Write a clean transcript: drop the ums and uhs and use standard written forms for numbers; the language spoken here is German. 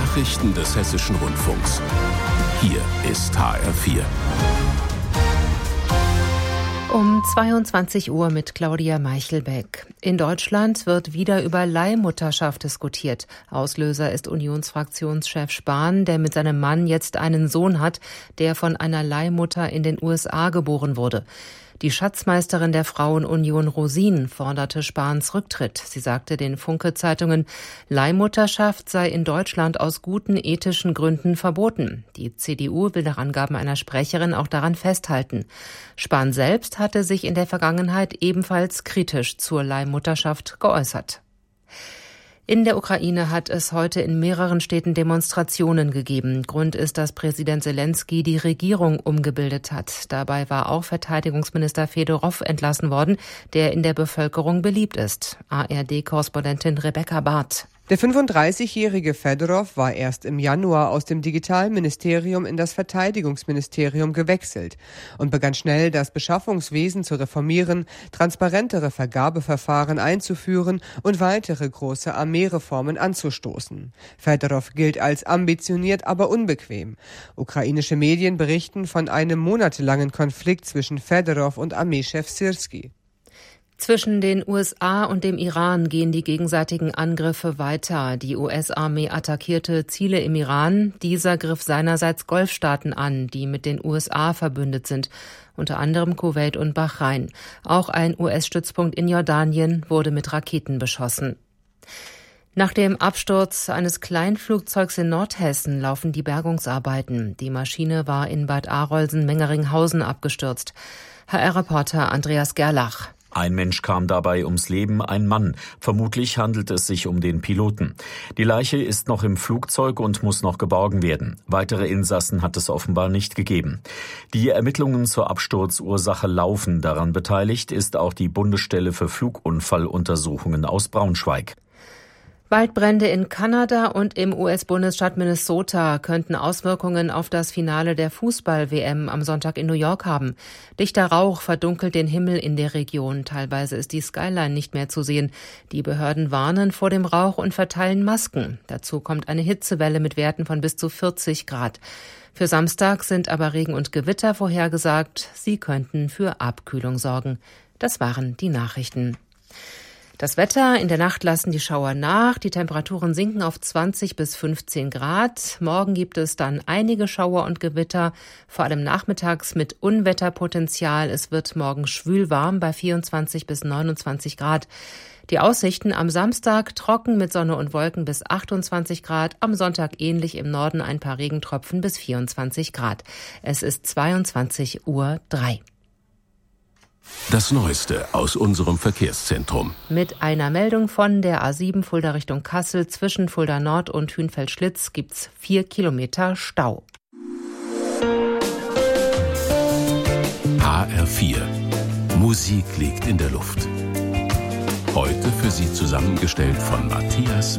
Nachrichten des Hessischen Rundfunks. Hier ist HR4. Um 22 Uhr mit Claudia Meichelbeck. In Deutschland wird wieder über Leihmutterschaft diskutiert. Auslöser ist Unionsfraktionschef Spahn, der mit seinem Mann jetzt einen Sohn hat, der von einer Leihmutter in den USA geboren wurde. Die Schatzmeisterin der Frauenunion Rosin forderte Spahns Rücktritt. Sie sagte den Funke-Zeitungen, Leihmutterschaft sei in Deutschland aus guten ethischen Gründen verboten. Die CDU will nach Angaben einer Sprecherin auch daran festhalten. Spahn selbst hatte sich in der Vergangenheit ebenfalls kritisch zur Leihmutterschaft geäußert. In der Ukraine hat es heute in mehreren Städten Demonstrationen gegeben. Grund ist, dass Präsident Selenskyj die Regierung umgebildet hat. Dabei war auch Verteidigungsminister Fedorow entlassen worden, der in der Bevölkerung beliebt ist. ARD-Korrespondentin Rebecca Barth. Der 35-jährige Fedorow war erst im Januar aus dem Digitalministerium in das Verteidigungsministerium gewechselt und begann schnell, das Beschaffungswesen zu reformieren, transparentere Vergabeverfahren einzuführen und weitere große Armeereformen anzustoßen. Fedorow gilt als ambitioniert, aber unbequem. Ukrainische Medien berichten von einem monatelangen Konflikt zwischen Fedorow und Armeechef Syrskij. Zwischen den USA und dem Iran gehen die gegenseitigen Angriffe weiter. Die US-Armee attackierte Ziele im Iran. Dieser griff seinerseits Golfstaaten an, die mit den USA verbündet sind, unter anderem Kuwait und Bahrain. Auch ein US-Stützpunkt in Jordanien wurde mit Raketen beschossen. Nach dem Absturz eines Kleinflugzeugs in Nordhessen laufen die Bergungsarbeiten. Die Maschine war in Bad Arolsen-Mengeringhausen abgestürzt. HR-Reporter Andreas Gerlach. Ein Mensch kam dabei ums Leben, ein Mann. Vermutlich handelt es sich um den Piloten. Die Leiche ist noch im Flugzeug und muss noch geborgen werden. Weitere Insassen hat es offenbar nicht gegeben. Die Ermittlungen zur Absturzursache laufen. Daran beteiligt ist auch die Bundesstelle für Flugunfalluntersuchungen aus Braunschweig. Waldbrände in Kanada und im US-Bundesstaat Minnesota könnten Auswirkungen auf das Finale der Fußball-WM am Sonntag in New York haben. Dichter Rauch verdunkelt den Himmel in der Region. Teilweise ist die Skyline nicht mehr zu sehen. Die Behörden warnen vor dem Rauch und verteilen Masken. Dazu kommt eine Hitzewelle mit Werten von bis zu 40 Grad. Für Samstag sind aber Regen und Gewitter vorhergesagt. Sie könnten für Abkühlung sorgen. Das waren die Nachrichten. Das Wetter, in der Nacht lassen die Schauer nach, die Temperaturen sinken auf 20 bis 15 Grad. Morgen gibt es dann einige Schauer und Gewitter, vor allem nachmittags mit Unwetterpotenzial. Es wird morgen schwül warm bei 24 bis 29 Grad. Die Aussichten am Samstag trocken mit Sonne und Wolken bis 28 Grad, am Sonntag ähnlich im Norden ein paar Regentropfen bis 24 Grad. Es ist 22:03 Uhr. Das Neueste aus unserem Verkehrszentrum. Mit einer Meldung von der A7 Fulda Richtung Kassel zwischen Fulda Nord und Hünfeld-Schlitz gibt's 4 Kilometer Stau. HR4. Musik liegt in der Luft. Heute für Sie zusammengestellt von Matthias